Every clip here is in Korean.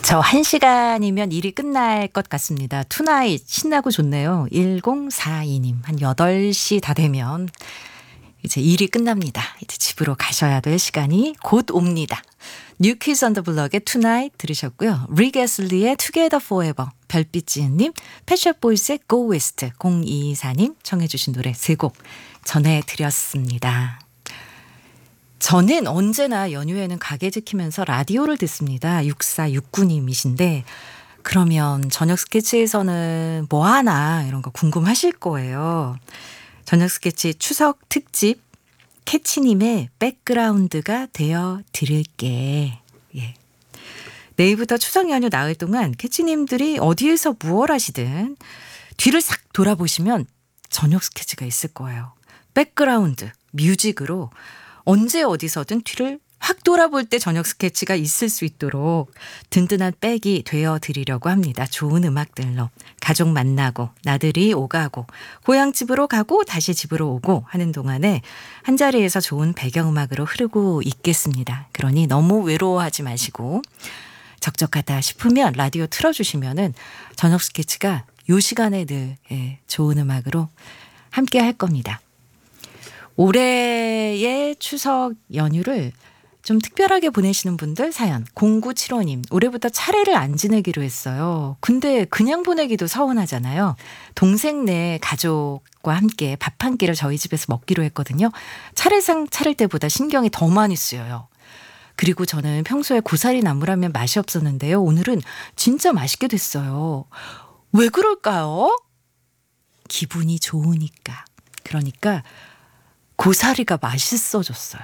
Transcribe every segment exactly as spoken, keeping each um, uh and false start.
저 한 시간이면 일이 끝날 것 같습니다. 투나잇 신나고 좋네요. 일공사이 님 한 여덟 시 다 되면 이제 일이 끝납니다. 이제 집으로 가셔야 될 시간이 곧 옵니다. 뉴키즈 언더 블럭의 투나잇 들으셨고요. 리게슬리의 Together Forever, 별빛지은님, 펫샵보이스의 Go West, 공이이사 님 청해 주신 노래 세 곡 전해드렸습니다. 저는 언제나 연휴에는 가게 지키면서 라디오를 듣습니다. 육사육구 님이신데 그러면 저녁 스케치에서는 뭐 하나 이런 거 궁금하실 거예요. 저녁 스케치 추석 특집 캐치님의 백그라운드가 되어 드릴게. 예. 내일부터 추석 연휴 나흘 동안 캐치님들이 어디에서 무얼 하시든 뒤를 싹 돌아보시면 저녁 스케치가 있을 거예요. 백그라운드, 뮤직으로 언제 어디서든 뒤를 확 돌아볼 때 저녁 스케치가 있을 수 있도록 든든한 백이 되어드리려고 합니다. 좋은 음악들로 가족 만나고 나들이 오가고 고향집으로 가고 다시 집으로 오고 하는 동안에 한자리에서 좋은 배경음악으로 흐르고 있겠습니다. 그러니 너무 외로워하지 마시고 적적하다 싶으면 라디오 틀어주시면은 저녁 스케치가 요 시간에 늘 예, 좋은 음악으로 함께 할 겁니다. 올해의 추석 연휴를 좀 특별하게 보내시는 분들 사연 공구칠오 님 올해부터 차례를 안 지내기로 했어요. 근데 그냥 보내기도 서운하잖아요. 동생네 가족과 함께 밥 한 끼를 저희 집에서 먹기로 했거든요. 차례상 차릴 때보다 신경이 더 많이 쓰여요. 그리고 저는 평소에 고사리 나물하면 맛이 없었는데요. 오늘은 진짜 맛있게 됐어요. 왜 그럴까요? 기분이 좋으니까. 그러니까 고사리가 맛있어졌어요.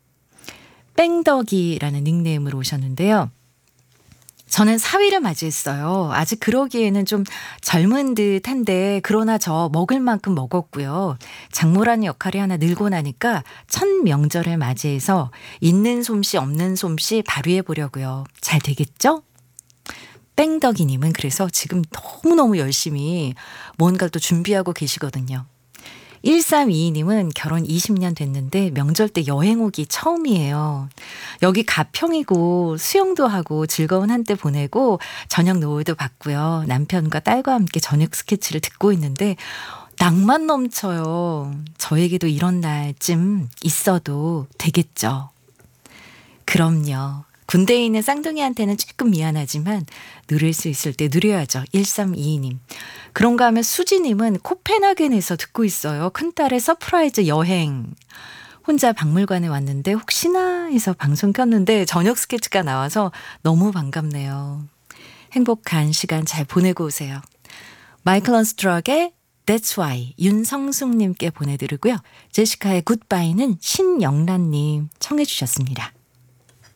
뺑덕이라는 닉네임으로 오셨는데요. 저는 사위를 맞이했어요. 아직 그러기에는 좀 젊은 듯한데 그러나 저 먹을 만큼 먹었고요. 장모라는 역할이 하나 늘고 나니까 첫 명절을 맞이해서 있는 솜씨 없는 솜씨 발휘해 보려고요. 잘 되겠죠? 뺑덕이님은 그래서 지금 너무너무 열심히 뭔가를 또 준비하고 계시거든요. 일삼이이 님은 결혼 이십 년 됐는데 명절 때 여행 오기 처음이에요. 여기 가평이고 수영도 하고 즐거운 한때 보내고 저녁 노을도 봤고요. 남편과 딸과 함께 저녁 스케치를 듣고 있는데 낭만 넘쳐요. 저에게도 이런 날쯤 있어도 되겠죠. 그럼요. 군대에 있는 쌍둥이한테는 조금 미안하지만 누릴 수 있을 때 누려야죠. 일삼이이 님. 그런가 하면 수지님은 코펜하겐에서 듣고 있어요. 큰딸의 서프라이즈 여행. 혼자 박물관에 왔는데 혹시나 해서 방송 켰는데 저녁 스케치가 나와서 너무 반갑네요. 행복한 시간 잘 보내고 오세요. 마이클 언스트럭의 That's Why 윤성숙님께 보내드리고요. 제시카의 굿바이는 신영란님 청해 주셨습니다.